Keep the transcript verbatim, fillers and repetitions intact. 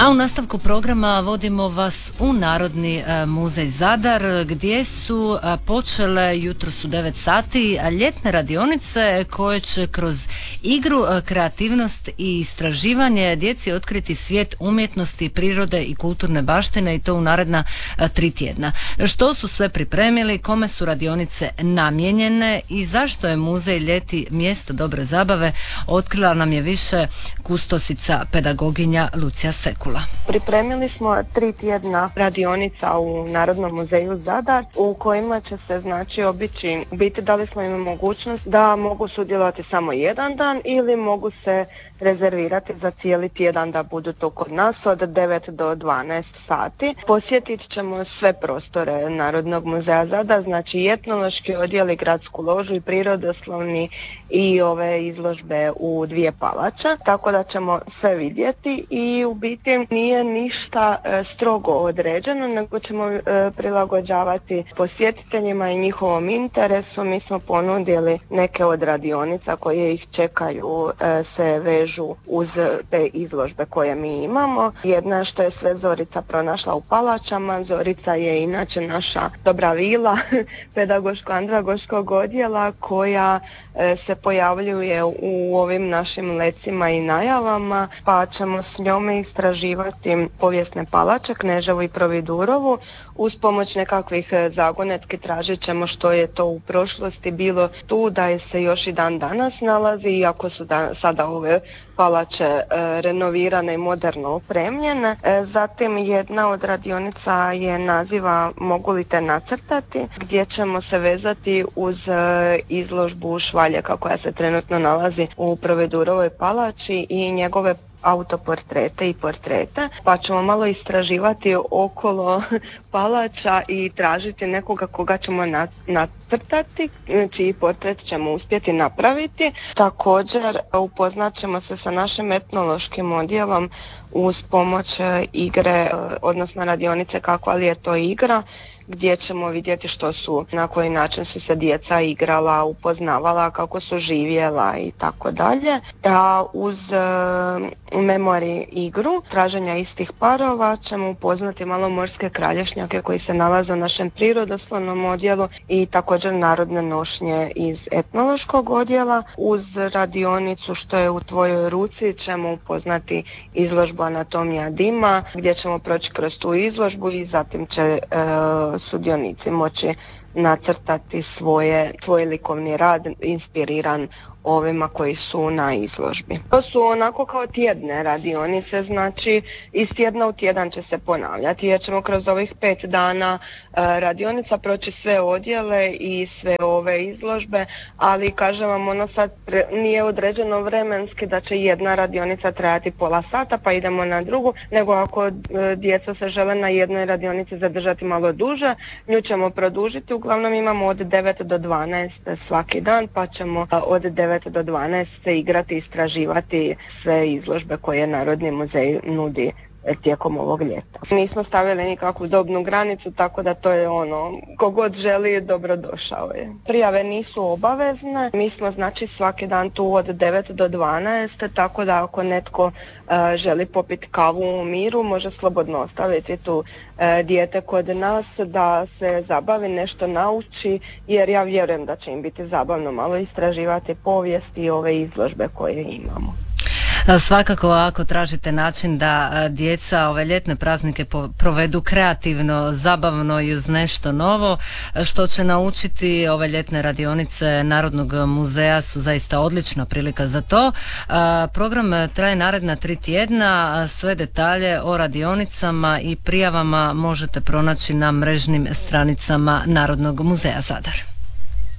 A u nastavku programa vodimo vas u Narodni muzej Zadar, gdje su počele jutros u devet sati ljetne radionice koje će kroz igru, kreativnost i istraživanje djeci otkriti svijet umjetnosti, prirode i kulturne baštine, i to u naredna tri tjedna. Što su sve pripremili, kome su radionice namijenjene i zašto je muzej ljeti mjesto dobre zabave, otkrila nam je više kustosica pedagoginja Lucija Sekula. Pripremili smo tri tjedna radionica u Narodnom muzeju Zadar u kojima će se znači obići, biti dali smo im mogućnost da mogu sudjelovati samo jedan dan ili mogu se rezervirati za cijeli tjedan da budu to kod nas od devet do dvanaest sati. Posjetit ćemo sve prostore Narodnog muzeja Zadar, znači i etnološki odjel i gradsku ložu i prirodoslovni i ove izložbe u dvije palače, tako da ćemo sve vidjeti i u biti nije ništa e, strogo određeno, nego ćemo e, prilagođavati posjetiteljima i njihovom interesu. Mi smo ponudili neke od radionica koje ih čekaju, e, se vežu uz te izložbe koje mi imamo. Jedna što je sve Zorica pronašla u palačama. Zorica je inače naša dobra vila pedagoško-andragoškog odjela koja e, se pojavljuje u ovim našim lecima i najavama, pa ćemo s njome istraživati povijesne palače, Kneževu i Providurovu. Uz pomoć nekakvih zagonetki tražit ćemo što je to u prošlosti bilo tu, da je se još i dan danas nalazi, iako su da, sada ove palače e, renovirane i moderno opremljene. E, zatim jedna od radionica je naziva Mogu li te nacrtati, gdje ćemo se vezati uz e, izložbu Švaljeka koja se trenutno nalazi u Providurovoj palači i njegove autoportrete i portrete, pa ćemo malo istraživati okolo palača i tražiti nekoga koga ćemo nacrtati, čiji portret ćemo uspjeti napraviti. Također upoznat ćemo se sa našim etnološkim odjelom uz pomoć igre, odnosno radionice Kakva li je to igra, gdje ćemo vidjeti što su, na koji način su se djeca igrala, upoznavala, kako su živjela i tako dalje. A uz e, memori igru traženja istih parova ćemo upoznati malo morske kralješnjake koji se nalaze u našem prirodoslovnom odjelu i također narodne nošnje iz etnološkog odjela. Uz radionicu Što je u tvojoj ruci ćemo upoznati izložbu Anatomija dima, gdje ćemo proći kroz tu izložbu i zatim će e, sudionici moći nacrtati svoje, svoj likovni rad inspiriran ovima koji su na izložbi. To su onako kao tjedne radionice, znači iz tjedna u tjedan će se ponavljati jer ćemo kroz ovih pet dana e, radionica proći sve odjele i sve ove izložbe, ali kažem vam, ono sad pre, nije određeno vremenski da će jedna radionica trajati pola sata pa idemo na drugu, nego ako e, djeca se žele na jednoj radionici zadržati malo duže, nju ćemo produžiti. Uglavnom imamo od devet do dvanaest svaki dan, pa ćemo od devet do dvanaest se igrati, istraživati sve izložbe koje Narodni muzej nudi tijekom ovog ljeta. Nismo stavili nikakvu dobnu granicu, tako da to je ono, kogod želi dobrodošao je. Prijave nisu obavezne, mi smo znači svaki dan tu od devet do dvanaest, tako da ako netko uh, želi popiti kavu u miru, može slobodno ostaviti tu uh, dijete kod nas da se zabavi, nešto nauči, jer ja vjerujem da će im biti zabavno malo istraživati povijest i ove izložbe koje imamo. Svakako, ako tražite način da djeca ove ljetne praznike provedu kreativno, zabavno i uz nešto novo što će naučiti, ove ljetne radionice Narodnog muzeja su zaista odlična prilika za to. Program traje naredna tri tjedna, sve detalje o radionicama i prijavama možete pronaći na mrežnim stranicama Narodnog muzeja Zadar.